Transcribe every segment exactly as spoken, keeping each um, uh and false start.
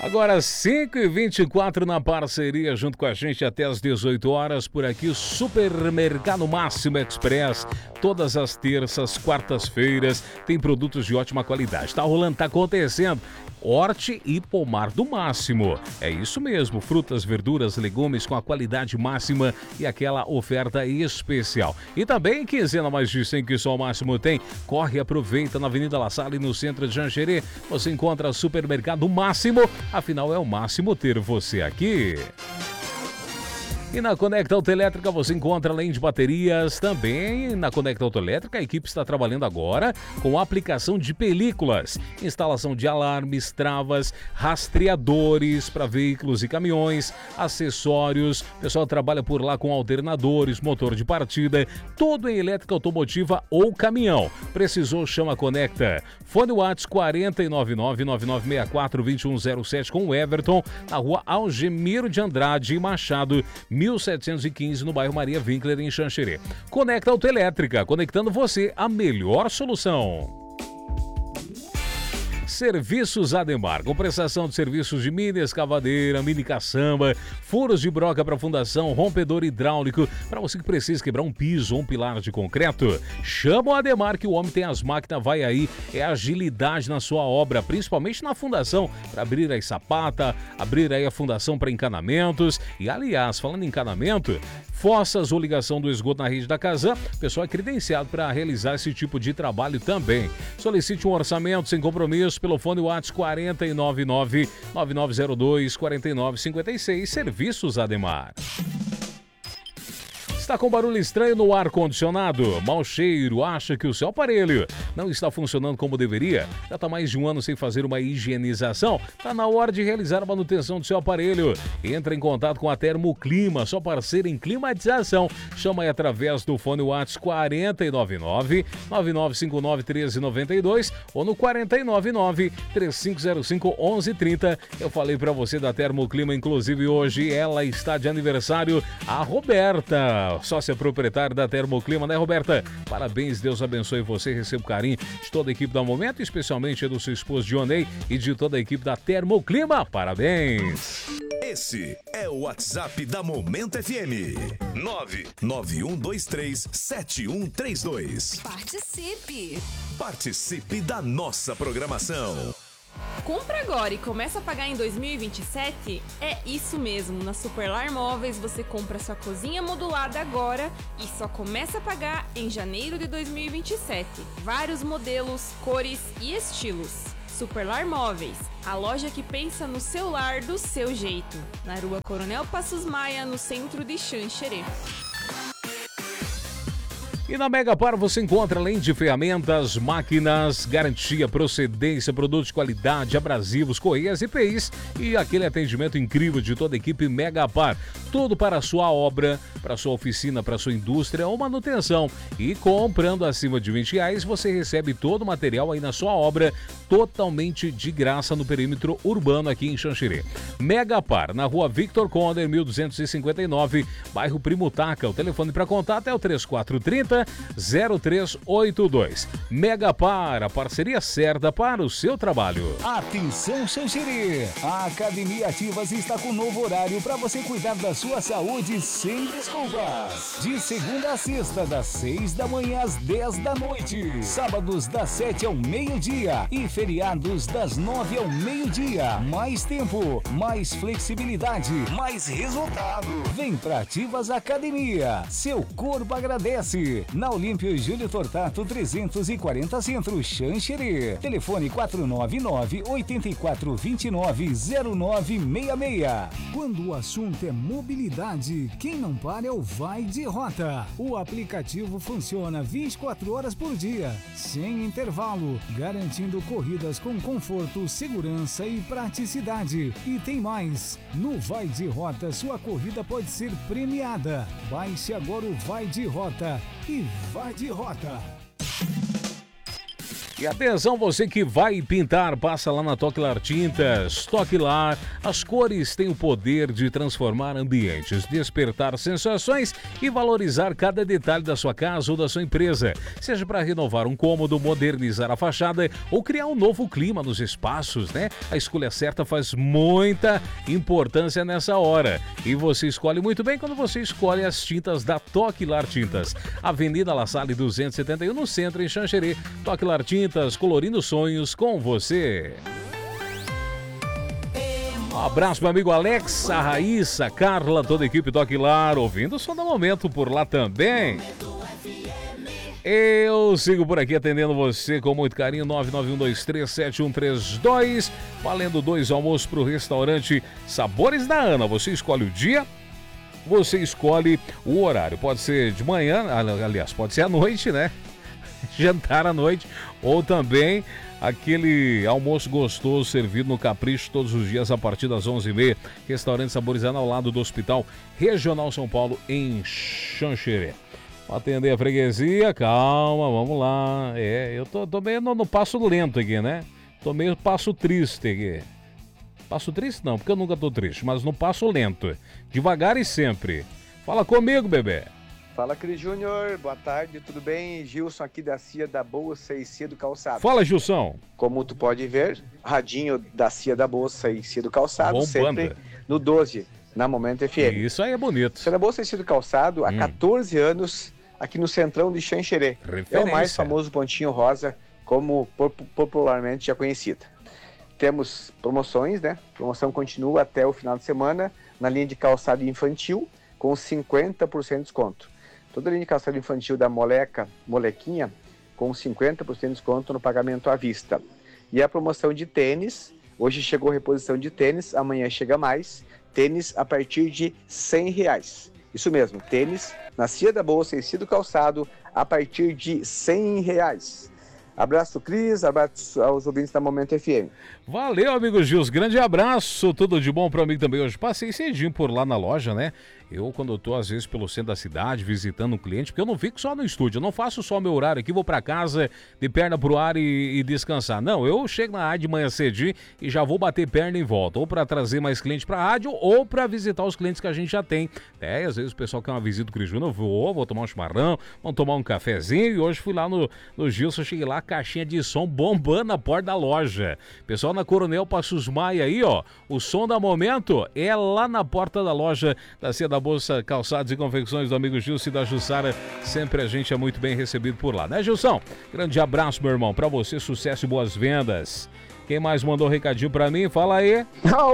Agora cinco e vinte e quatro na parceria junto com a gente até as dezoito horas por aqui, Supermercado Máximo Express. Todas as terças, quartas-feiras tem produtos de ótima qualidade. Tá rolando, tá acontecendo. Horte e pomar do máximo. É isso mesmo, frutas, verduras, legumes com a qualidade máxima e aquela oferta especial. E também quinzena mais de cem que só o Máximo tem. Corre e aproveita na Avenida La Salle, no centro de Xanxerê. Você encontra Supermercado Máximo, afinal é o máximo ter você aqui. E na Conecta Autoelétrica você encontra, além de baterias, também na Conecta Autoelétrica a equipe está trabalhando agora com a aplicação de películas, instalação de alarmes, travas, rastreadores para veículos e caminhões, acessórios. O pessoal trabalha por lá com alternadores, motor de partida, tudo em elétrica automotiva ou caminhão. Precisou, chama a Conecta. Fone WhatsApp quatro nove nove, nove nove seis quatro, dois um zero sete com o Everton, na rua Algemiro de Andrade Machado, mil setecentos e quinze, no bairro Maria Winkler, em Xanxerê. Conecta Autoelétrica, conectando você à melhor solução. Serviços Ademar, com prestação de serviços de mini escavadeira, mini caçamba, furos de broca para fundação, rompedor hidráulico, para você que precisa quebrar um piso ou um pilar de concreto, chama o Ademar que o homem tem as máquinas, vai aí, é agilidade na sua obra, principalmente na fundação, para abrir aí sapata, abrir aí a fundação para encanamentos, e aliás, falando em encanamento, fossas ou ligação do esgoto na rede da Casan, o pessoal é credenciado para realizar esse tipo de trabalho também. Solicite um orçamento sem compromisso pelo fone WhatsApp quatro nove nove, nove nove zero dois, quatro nove cinco seis, Serviços Ademar. Está com barulho estranho no ar-condicionado? Mau cheiro? Acha que o seu aparelho não está funcionando como deveria? Já está mais de um ano sem fazer uma higienização? Está na hora de realizar a manutenção do seu aparelho. Entra em contato com a Termoclima, sua parceira em climatização. Chama aí através do fone WhatsApp quatro nove nove, nove nove cinco nove, um três nove dois ou no quatro nove nove, três cinco zero cinco, um um três zero. Eu falei para você da Termoclima, inclusive hoje ela está de aniversário, a Roberta, sócia proprietária da Termoclima, né, Roberta? Parabéns, Deus abençoe você, receba o carinho de toda a equipe da Momento, especialmente do seu esposo Dionei e de toda a equipe da Termoclima. Parabéns! Esse é o WhatsApp da Momento F M. nove nove um dois três, sete um três dois. Participe! Participe da nossa programação. Compra agora e começa a pagar em dois mil e vinte e sete? É isso mesmo, na Superlar Móveis você compra sua cozinha modulada agora e só começa a pagar em janeiro de dois mil e vinte e sete. Vários modelos, cores e estilos. Superlar Móveis, a loja que pensa no seu lar do seu jeito. Na rua Coronel Passos Maia, no centro de Xanxerê. E na Megapar você encontra, além de ferramentas, máquinas, garantia, procedência, produtos de qualidade, abrasivos, correias e E P Is e aquele atendimento incrível de toda a equipe Megapar. Tudo para a sua obra, para a sua oficina, para a sua indústria ou manutenção. E comprando acima de vinte reais, você recebe todo o material aí na sua obra totalmente de graça no perímetro urbano aqui em Xanxerê. Megapar, na rua Victor Conder, mil duzentos e cinquenta e nove, bairro Primutaca. O telefone para contato é o três quatro três zero, zero três oito dois. Megapar, a parceria certa para o seu trabalho. Atenção, Xanxerê! A Academia Ativas está com um novo horário para você cuidar da sua saúde sem desculpas. De segunda a sexta, das seis da manhã às dez da noite. Sábados das sete ao meio-dia e feriados das nove ao meio-dia. Mais tempo, mais flexibilidade, mais resultado. Vem pra Ativas Academia. Seu corpo agradece. Na Olímpio Júlio Tortato trezentos e quarenta Centro, Xanxerê. Telefone quatro nove nove, oito quatro dois nove, zero nove seis seis. Quando o assunto é mobilidade, quem não para é o Vai de Rota. O aplicativo funciona vinte e quatro horas por dia, sem intervalo, garantindo corridas com conforto, segurança e praticidade. E tem mais, no Vai de Rota sua corrida pode ser premiada. Baixe agora o Vai de Rota e vai de rota. E atenção, você que vai pintar, passa lá na Toque Lar Tintas. Toque Lar, as cores têm o poder de transformar ambientes, despertar sensações e valorizar cada detalhe da sua casa ou da sua empresa. Seja para renovar um cômodo, modernizar a fachada ou criar um novo clima nos espaços, né? A escolha certa faz muita importância nessa hora. E você escolhe muito bem quando você escolhe as tintas da Toque Lar Tintas. Avenida La Salle duzentos e setenta e um, no centro, em Xanxerê. Toque Lar Tintas, colorindo sonhos com você. Um abraço, meu amigo Alex, a Raíssa, a Carla, toda a equipe Toque Lar, ouvindo o som do momento por lá também. Eu sigo por aqui atendendo você com muito carinho, nove nove um dois três sete um três dois, valendo dois almoços para o restaurante Sabores da Ana. Você escolhe o dia, você escolhe o horário. Pode ser de manhã, aliás, pode ser à noite, né? Jantar à noite, ou também aquele almoço gostoso servido no Capricho todos os dias a partir das onze e meia. Restaurante Sabores da Ana, ao lado do Hospital Regional São Paulo, em Xanxerê. Vou atender a freguesia, calma, vamos lá. É, eu tô, tô meio no, no passo lento aqui, né? Tô meio passo triste aqui. Passo triste não, porque eu nunca tô triste, mas no passo lento. Devagar e sempre. Fala comigo, bebê. Fala, Cris Júnior, boa tarde, tudo bem? Gilson aqui da C I A da Bolsa e C I A do Calçado. Fala, Gilson. Como tu pode ver, radinho da C I A da Bolsa e C I A do Calçado, Bom sempre banda. No doze, na Momento F M. Isso aí é bonito. C I A da Bolsa e C I A do Calçado há Hum. quatorze anos, aqui no Centrão de Xanxerê. Referência. É o mais famoso pontinho rosa, como popularmente já conhecido. Temos promoções, né? Promoção continua até o final de semana na linha de calçado infantil com cinquenta por cento de desconto. Toda a linha de calçado infantil da Moleca, Molequinha, com cinquenta por cento de desconto no pagamento à vista. E a promoção de tênis, hoje chegou reposição de tênis, amanhã chega mais, tênis a partir de cem reais. Isso mesmo, tênis na C I A da Bolsa e C I A do Calçado a partir de cem reais. Abraço, Cris, abraço aos ouvintes da Momento F M. Valeu, amigo Gils, grande abraço, tudo de bom para mim também hoje. Passei cedinho por lá na loja, né? Eu, quando eu tô, às vezes, pelo centro da cidade, visitando um cliente, porque eu não fico só no estúdio, eu não faço só meu horário aqui, vou para casa, de perna pro ar e, e descansar. Não, eu chego na rádio de manhã cedinho e já vou bater perna em volta, ou para trazer mais clientes pra rádio, ou para visitar os clientes que a gente já tem. É, e às vezes o pessoal quer uma visita do Cris Júnior, eu vou, vou tomar um chimarrão, vamos tomar um cafezinho, e hoje fui lá no, no Gilson, cheguei lá, caixinha de som bombando na porta da loja. Pessoal na Coronel Passos Maia aí, ó, o som da Momento é lá na porta da loja da C I A da Bolsa, Calçados e Confecções do amigo Gilson e da Jussara. Sempre a gente é muito bem recebido por lá, né, Gilson? Grande abraço, meu irmão, pra você, sucesso e boas vendas. Quem mais mandou um recadinho pra mim? Fala aí.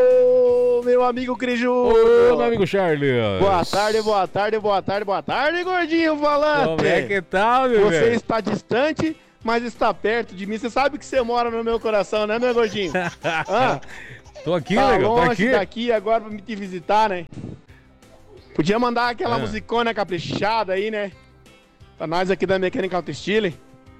Ô, meu amigo Cris Júnior. Ô, meu amigo Charles. Boa tarde, boa tarde, boa tarde, boa tarde, gordinho falante. Como é que tá, meu Você velho? está distante, mas está perto de mim. Você sabe que você mora no meu coração, né, meu gordinho? Ah, Tô aqui, tá legal, tô longe aqui. daqui agora pra me te visitar, né? Podia mandar aquela Ah. musicona caprichada aí, né? Pra nós aqui da Mecânica Auto Style.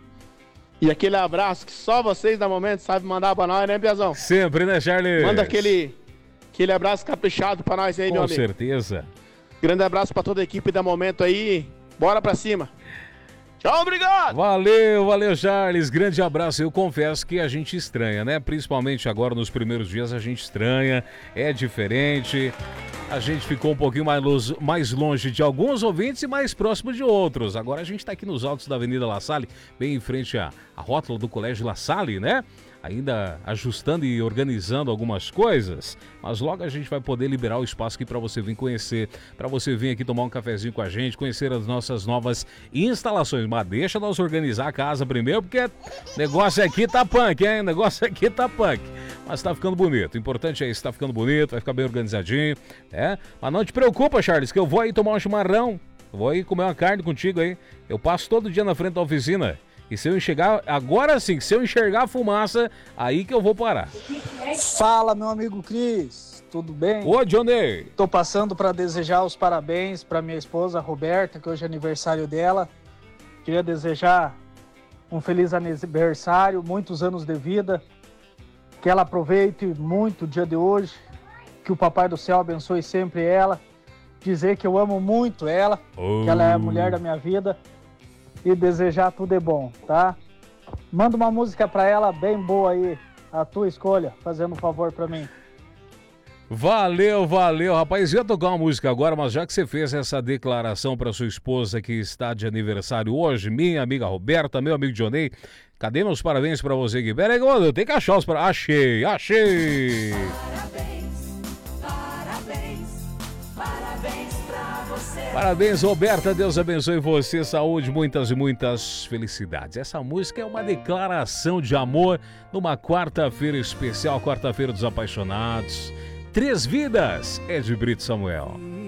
E aquele abraço que só vocês da Momento sabem mandar pra nós, né, Piazão? Sempre, né, Charles? Manda aquele, aquele abraço caprichado pra nós aí, Com meu amigo. certeza. Grande abraço pra toda a equipe da Momento aí. Bora pra cima. Tchau, obrigado! Valeu, valeu, Charles. Grande abraço. Eu confesso que a gente estranha, né? Principalmente agora nos primeiros dias a gente estranha, é diferente. A gente ficou um pouquinho mais, lo- mais longe de alguns ouvintes e mais próximo de outros. Agora a gente está aqui nos altos da Avenida La Salle, bem em frente à, à rótula do Colégio La Salle, né? Ainda ajustando e organizando algumas coisas, mas logo a gente vai poder liberar o espaço aqui para você vir conhecer, para você vir aqui tomar um cafezinho com a gente, conhecer as nossas novas instalações. Mas deixa nós organizar a casa primeiro, porque negócio aqui tá punk, hein? Negócio aqui tá punk. Mas tá ficando bonito. O importante é isso, tá ficando bonito, vai ficar bem organizadinho, né? Mas não te preocupa, Charles, que eu vou aí tomar um chimarrão, vou aí comer uma carne contigo aí. Eu passo todo dia na frente da oficina. E se eu enxergar, agora sim, se eu enxergar a fumaça, aí que eu vou parar. Fala, meu amigo Cris, tudo bem? Ô, Johnny! Tô passando para desejar os parabéns para minha esposa Roberta, que hoje é aniversário dela. Queria desejar um feliz aniversário, muitos anos de vida, que ela aproveite muito o dia de hoje, que o Papai do Céu abençoe sempre ela, dizer que eu amo muito ela, Oh. que ela é a mulher da minha vida, e desejar tudo de bom, tá? Manda uma música pra ela bem boa aí, a tua escolha, fazendo um favor pra mim. Valeu, valeu, rapaz. Ia tocar uma música agora, mas já que você fez essa declaração para sua esposa que está de aniversário hoje, minha amiga Roberta, meu amigo Johnny, cadê meus parabéns para você, Gui? Pera aí, eu tenho que achar os parabéns. Achei, achei. Parabéns, parabéns, parabéns pra você. Parabéns, Roberta. Deus abençoe você. Saúde, muitas e muitas felicidades. Essa música é uma declaração de amor numa quarta-feira especial, quarta-feira dos apaixonados. Três Vidas é de Brito Samuel.